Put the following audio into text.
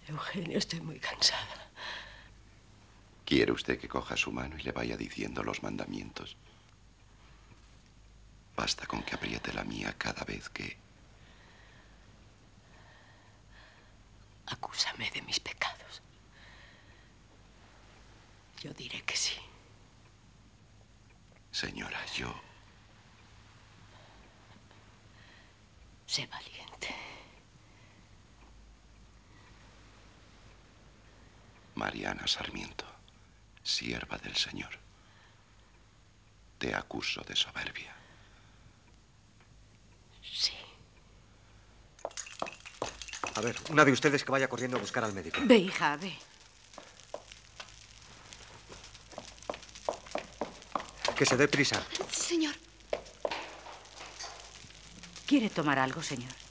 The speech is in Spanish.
Eugenio, estoy muy cansada. ¿Quiere usted que coja su mano y le vaya diciendo los mandamientos? Basta con que apriete la mía cada vez que... Acúsame de mis pecados. Yo diré que sí. Señora, yo... Sé valiente. Mariana Sarmiento, sierva del Señor, te acuso de soberbia. Sí. A ver, una de ustedes que vaya corriendo a buscar al médico. Ve, hija, ve. Que se dé prisa. Señor. ¿Quiere tomar algo, señor?